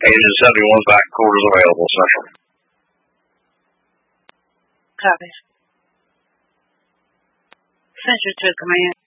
Agent 71's back quarters available, Central. Copy. Central to command.